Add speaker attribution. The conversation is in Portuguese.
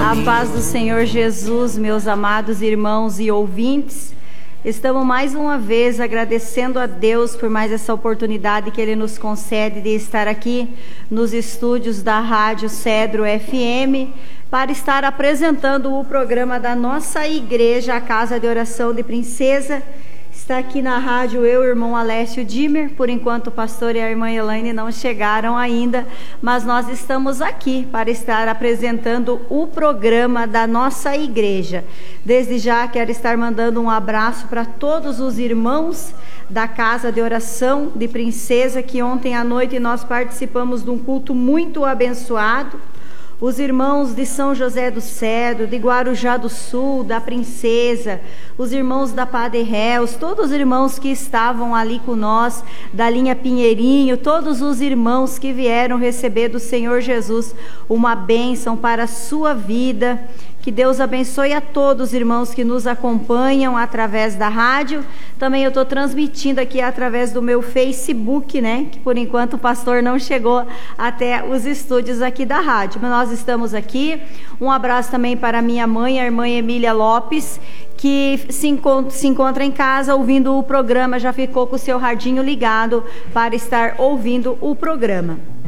Speaker 1: A paz do Senhor Jesus, meus amados irmãos e ouvintes. Estamos mais uma vez agradecendo a Deus por mais essa oportunidade que Ele nos concede de estar aqui nos estúdios da Rádio Cedro FM para estar apresentando o programa da nossa igreja, a Casa de Oração de Princesa. Está aqui na rádio eu, o irmão Alessio Dimer. Por enquanto o pastor e a irmã Elaine não chegaram ainda, mas nós estamos aqui para estar apresentando o programa da nossa igreja. Desde já quero estar mandando um abraço para todos os irmãos da Casa de Oração de Princesa, que ontem à noite nós participamos de um culto muito abençoado. Os irmãos de São José do Cedro, de Guarujá do Sul, da Princesa, os irmãos da Padre Réus, todos os irmãos que estavam ali com nós, da linha Pinheirinho, todos os irmãos que vieram receber do Senhor Jesus uma bênção para a sua vida. Que Deus abençoe a todos os irmãos que nos acompanham através da rádio. Também eu estou transmitindo aqui através do meu Facebook, né? Que por enquanto o pastor não chegou até os estúdios aqui da rádio. Mas nós estamos aqui. Um abraço também para minha mãe, a irmã Emília Lopes, que se encontra em casa ouvindo o programa, já ficou com o seu radinho ligado para estar ouvindo o programa.